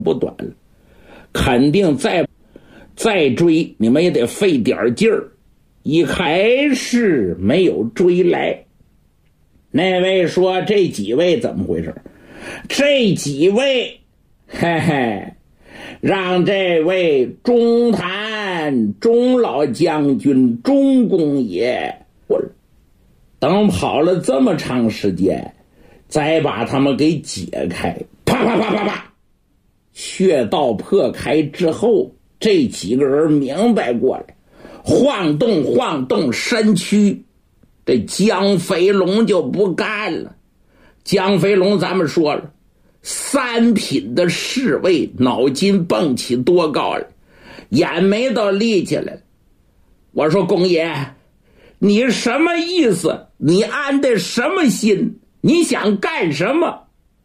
不短了，肯定再追你们也得费点劲儿，还是没有追来。那位说这几位怎么回事？这几位让这位中坛钟老将军钟公爷等跑了这么长时间，再把他们给解开，啪啪啪啪啪，穴道破开之后，这几个人明白过来，晃动身躯，这江飞龙就不干了。江飞龙咱们说了，3品的侍卫，脑筋蹦起多高了，眼眉都立起来了。我说公爷，你什么意思？你安的什么心？你想干什么？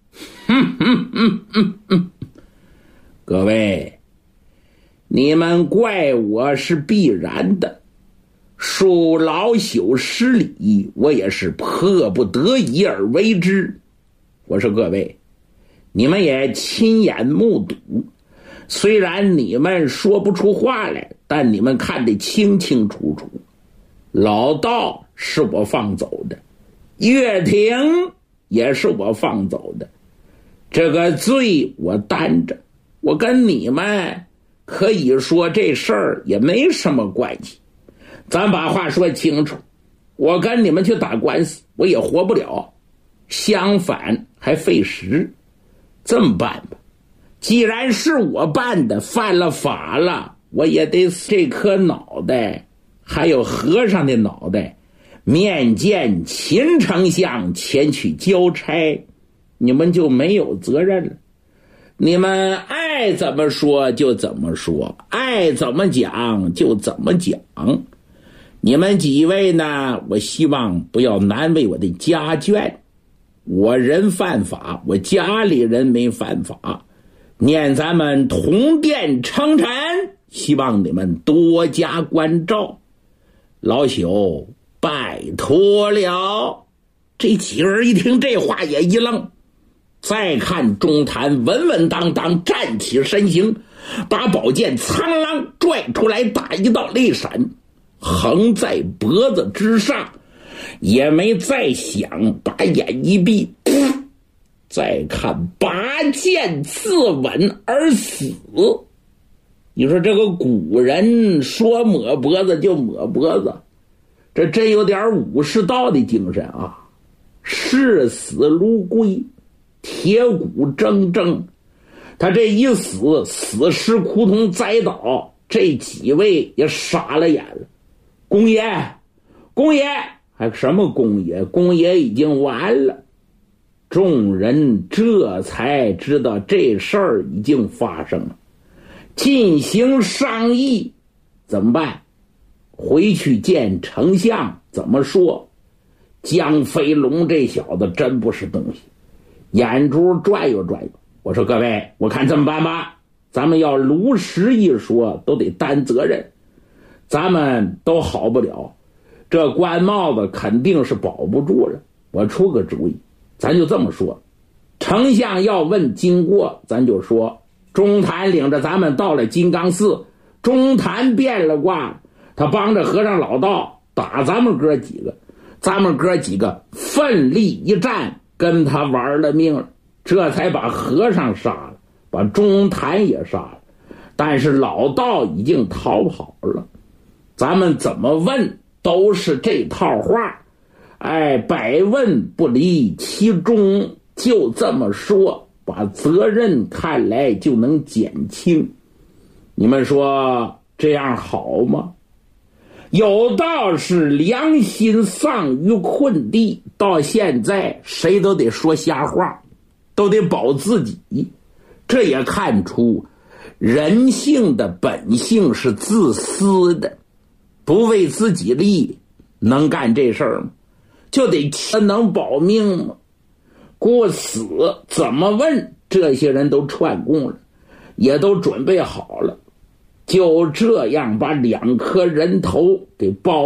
各位，你们怪我是必然的，恕老朽失礼，我也是迫不得已而为之。我说各位，你们也亲眼目睹，虽然你们说不出话来，但你们看得清清楚楚。老道是我放走的，岳霆也是我放走的，这个罪我担着。我跟你们可以说这事儿也没什么关系，咱把话说清楚。我跟你们去打官司，我也活不了，相反还费时。这么办吧，既然是我办的，犯了法了，我也得这颗脑袋还有和尚的脑袋面见秦丞相前去交差，你们就没有责任了。你们爱怎么说就怎么说，爱怎么讲就怎么讲。你们几位呢，我希望不要难为我的家眷。我人犯法，我家里人没犯法，念咱们同殿称臣，希望你们多加关照。老朽拜托了。这几个人一听这话也一愣，再看中坛稳稳当当站起身形，把宝剑苍啷拽出来，打一道泪闪，横在脖子之上，也没再想，把眼一闭，再看拔剑自刎而死。你说这个古人说抹脖子就抹脖子，这真有点武士道的精神啊！视死如归，铁骨铮铮。他这一死，死尸窟通栽倒，这几位也傻了眼了。公爷，公爷，还什么公爷？公爷已经完了。众人这才知道这事儿已经发生了，进行商议，怎么办？回去见丞相怎么说？江飞龙这小子真不是东西，眼珠转悠转悠。我说各位，我看这么办吧，咱们要如实一说，都得担责任，咱们都好不了，这官帽子肯定是保不住了。我出个主意，咱就这么说，丞相要问经过，咱就说中坛领着咱们到了金刚寺，中坛变了卦，他帮着和尚老道打咱们哥几个，咱们哥几个奋力一战，跟他玩了命了，这才把和尚杀了，把中坛也杀了，但是老道已经逃跑了。咱们怎么问都是这套话，百问不离其中，就这么说，把责任看来就能减轻。你们说这样好吗？有道是良心丧于困地，到现在谁都得说瞎话，都得保自己。这也看出人性的本性是自私的，不为自己利，能干这事儿吗？就得能保命吗？故此怎么问，这些人都串供了，也都准备好了，就这样把2颗人头给包